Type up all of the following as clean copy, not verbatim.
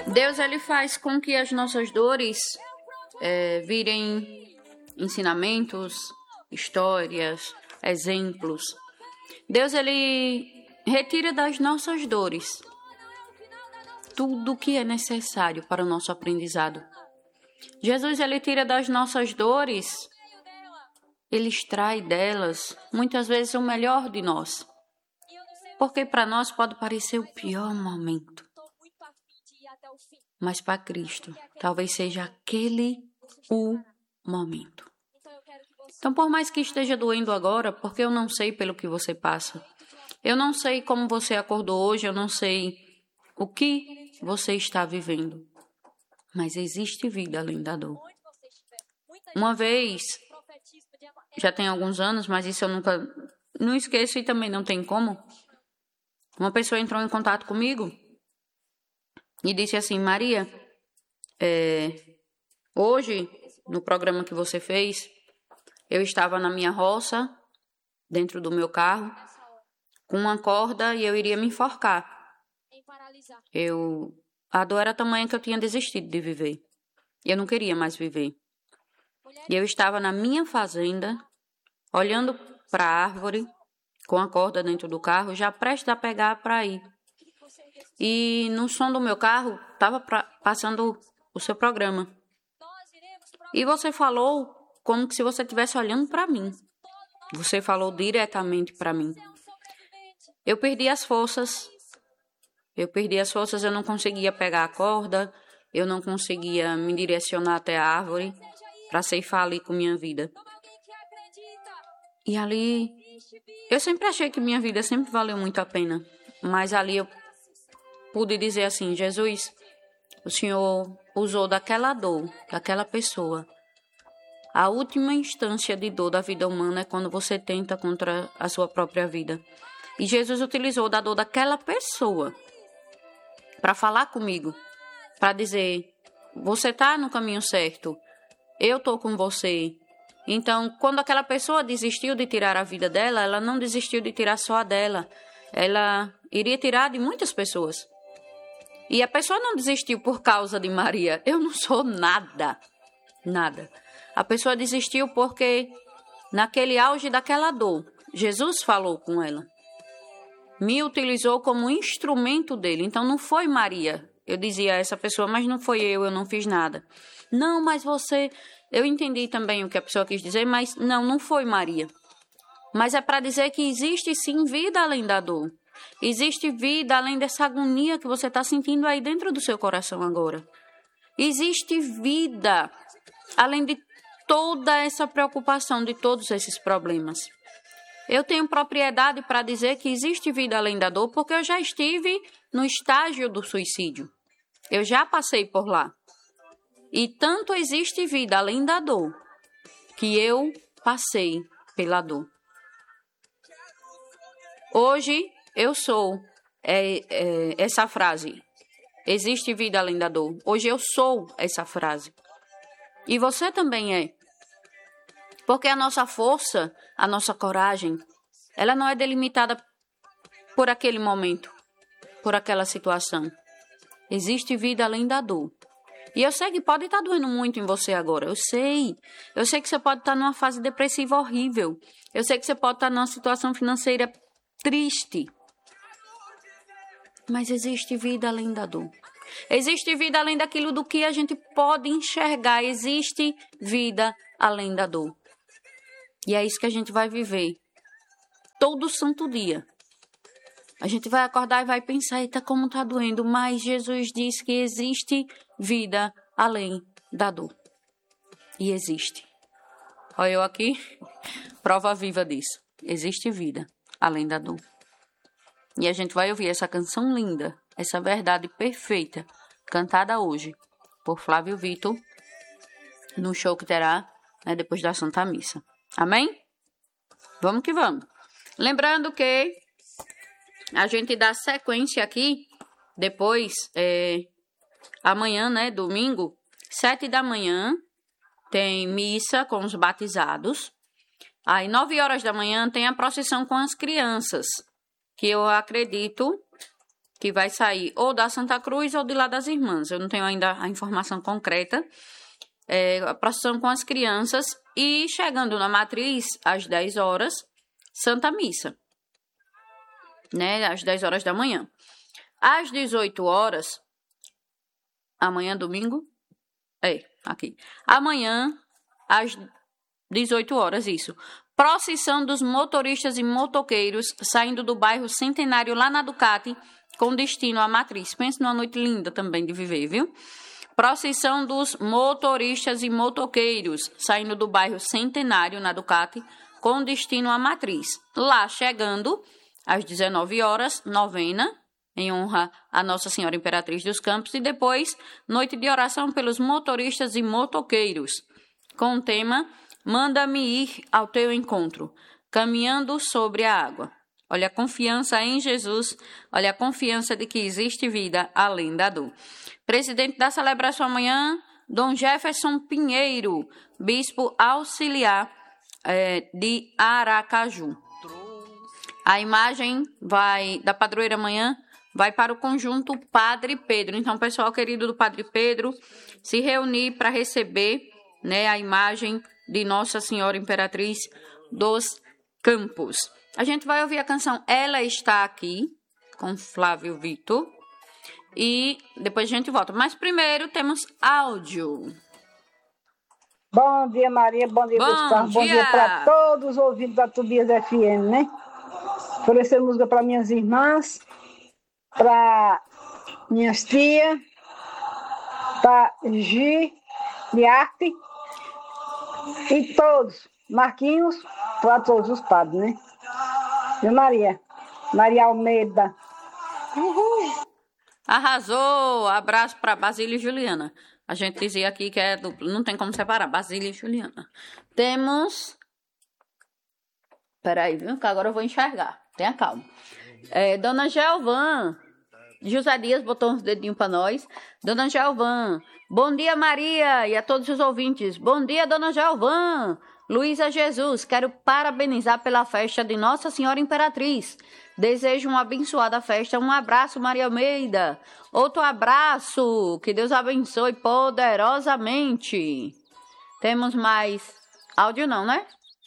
Deus, ele faz com que as nossas dores virem ensinamentos, histórias, exemplos. Deus, ele retira das nossas dores tudo o que é necessário para o nosso aprendizado. Jesus, ele tira das nossas dores, ele extrai delas, muitas vezes, o melhor de nós. Porque para nós pode parecer o pior momento. Mas para Cristo, talvez seja aquele o momento. Então, por mais que esteja doendo agora, porque eu não sei pelo que você passa. Eu não sei como você acordou hoje, eu não sei o que você está vivendo. Mas existe vida além da dor. Uma vez, já tem alguns anos, mas isso eu não esqueço e também não tem como. Uma pessoa entrou em contato comigo e disse assim: Maria, hoje, no programa que você fez, eu estava na minha roça, dentro do meu carro, com uma corda e eu iria me enforcar. A dor era tamanha que eu tinha desistido de viver. Eu não queria mais viver. E eu estava na minha fazenda, olhando para a árvore, com a corda dentro do carro, já prestes a pegar para ir. E no som do meu carro, estava passando o seu programa. E você falou como se você estivesse olhando para mim. Você falou diretamente para mim. Eu perdi as forças, eu não conseguia pegar a corda, eu não conseguia me direcionar até a árvore para ceifar ali com minha vida. E ali, eu sempre achei que minha vida sempre valeu muito a pena, mas ali eu pude dizer assim: Jesus, o Senhor usou daquela dor, daquela pessoa. A última instância de dor da vida humana é quando você tenta contra a sua própria vida. E Jesus utilizou da dor daquela pessoa para falar comigo, para dizer: você está no caminho certo, eu estou com você. Então, quando aquela pessoa desistiu de tirar a vida dela, ela não desistiu de tirar só a dela. Ela iria tirar de muitas pessoas. E a pessoa não desistiu por causa de Maria. Eu não sou nada. Nada. A pessoa desistiu porque, naquele auge daquela dor, Jesus falou com ela. Me utilizou como instrumento dele. Então, não foi Maria. Eu dizia a essa pessoa: mas não foi eu não fiz nada. Não, mas você... Eu entendi também o que a pessoa quis dizer, mas não foi Maria. Mas é para dizer que existe sim vida além da dor. Existe vida além dessa agonia que você está sentindo aí dentro do seu coração agora. Existe vida além de toda essa preocupação, de todos esses problemas. Eu tenho propriedade para dizer que existe vida além da dor, porque eu já estive no estágio do suicídio. Eu já passei por lá. E tanto existe vida além da dor, que eu passei pela dor. Hoje eu sou essa frase. Existe vida além da dor. Hoje eu sou essa frase. E você também é. Porque a nossa força, a nossa coragem, ela não é delimitada por aquele momento, por aquela situação. Existe vida além da dor. E eu sei que pode estar doendo muito em você agora. Eu sei. Eu sei que você pode estar numa fase depressiva horrível. Eu sei que você pode estar numa situação financeira triste. Mas existe vida além da dor. Existe vida além daquilo do que a gente pode enxergar. Existe vida além da dor. E é isso que a gente vai viver todo santo dia. A gente vai acordar e vai pensar: eita, como está doendo. Mas Jesus diz que existe vida além da dor. E existe. Olha eu aqui, prova viva disso. Existe vida além da dor. E a gente vai ouvir essa canção linda, essa verdade perfeita, cantada hoje por Flávio Vitor, no show que terá depois da Santa Missa. Amém? Vamos que vamos. Lembrando que a gente dá sequência aqui, depois, amanhã, domingo, 7h, tem missa com os batizados. Aí, 9h tem a procissão com as crianças, que eu acredito que vai sair ou da Santa Cruz ou de lá das Irmãs. Eu não tenho ainda a informação concreta. A procissão com as crianças e chegando na matriz às 10 horas, Santa Missa, né? Às 10 horas da manhã. Às 18 horas, amanhã domingo, aqui. Amanhã, às 18 horas, isso. Procissão dos motoristas e motoqueiros saindo do bairro Centenário lá na Ducati com destino à matriz. Pense numa noite linda também de viver, viu? Procissão dos motoristas e motoqueiros saindo do bairro Centenário na Ducati com destino à matriz. Lá chegando às 19 horas, novena em honra a Nossa Senhora Imperatriz dos Campos e depois noite de oração pelos motoristas e motoqueiros com o tema Manda-me ir ao teu encontro, caminhando sobre a água. Olha a confiança em Jesus, olha a confiança de que existe vida além da dor. Presidente da celebração amanhã, Dom Jefferson Pinheiro, bispo auxiliar de Aracaju. A imagem da padroeira amanhã vai para o conjunto Padre Pedro. Então, pessoal querido do Padre Pedro, se reunir para receber, né, a imagem de Nossa Senhora Imperatriz dos Campos. A gente vai ouvir a canção Ela Está Aqui, com Flávio Vitor. E depois a gente volta. Mas primeiro temos áudio. Bom dia, Maria. Bom dia, Gustavo. Bom dia para todos os ouvintes da Tobias FM, né? Oferecer música para minhas irmãs, para minhas tias, para Gi, Liarte e todos. Marquinhos, para todos os padres, né? Viu, Maria? Maria Almeida. Uhul. Arrasou! Abraço para Basílio e Juliana. A gente dizia aqui que é duplo, não tem como separar, Basílio e Juliana. Temos... Peraí, viu? Que agora eu vou enxergar. Tenha calma. Dona Gelvan. José Dias botou uns dedinhos para nós. Dona Gelvan. Bom dia, Maria, e a todos os ouvintes. Bom dia, Dona Gelvan. Luísa Jesus, quero parabenizar pela festa de Nossa Senhora Imperatriz. Desejo uma abençoada festa. Um abraço, Maria Almeida. Outro abraço. Que Deus abençoe poderosamente. Temos mais áudio não, né?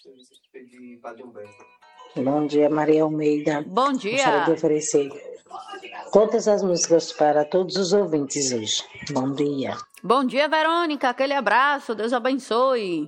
Bom dia, Maria Almeida. Bom dia. Gostaria de oferecer todas as músicas para todos os ouvintes hoje. Bom dia. Bom dia, Verônica. Aquele abraço. Deus abençoe.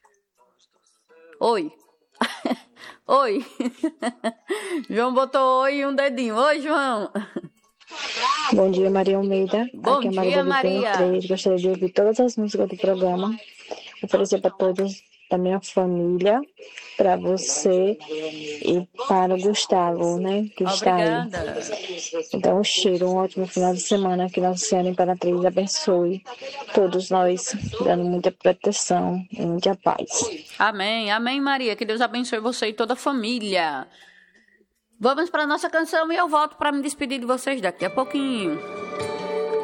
Oi. Oi. João botou oi e um dedinho. Oi, João. Bom dia, Maria Almeida. Bom Aqui é dia, Maria. Gostaria de ouvir todas as músicas do programa. Oferecer para todos da minha família, para você e para o Gustavo, né, que está aí. Então, um cheiro, um ótimo final de semana, que Nossa Senhora Imperatriz abençoe todos nós, dando muita proteção e muita paz. Amém, amém, Maria, que Deus abençoe você e toda a família. Vamos para a nossa canção e eu volto para me despedir de vocês daqui a pouquinho.